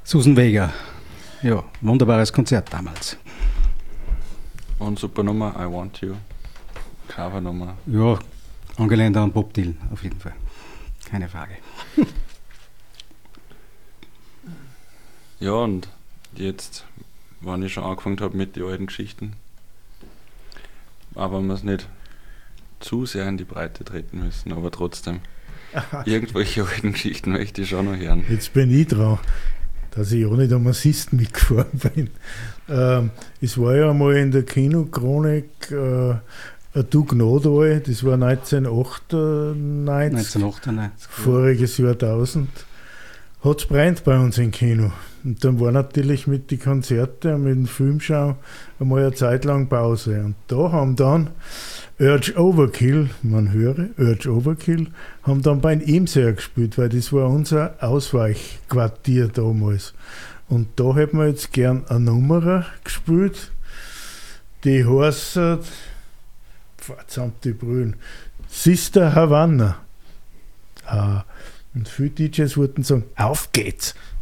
Susan Vega. Ja, wunderbares Konzert damals. Und super Nummer, I Want You. Covernummer. Ja, angelehnt an Bob Dylan, auf jeden Fall. Keine Frage. Ja, und jetzt, wenn ich schon angefangen habe mit den alten Geschichten, aber man es nicht zu sehr in die Breite treten müssen, aber trotzdem, irgendwelche alten Geschichten möchte ich schon noch hören. Jetzt bin ich dran, dass ich auch nicht am Assist mitgefahren bin. Es war ja mal in der Kinochronik Du Gnade, das war 1998, voriges Jahr 1000, hat es brennt bei uns im Kino. Und dann war natürlich mit den Konzerten und mit dem Filmschau einmal eine Zeit lang Pause. Und da haben dann Urge Overkill, man höre, Urge Overkill, haben dann beim Emser gespielt, weil das war unser Ausweichquartier damals. Und da hätten wir jetzt gern eine Nummer gespielt, die heißt, verdammt die Brühen, Sister Havana. Und viele DJs wollten sagen, auf geht's.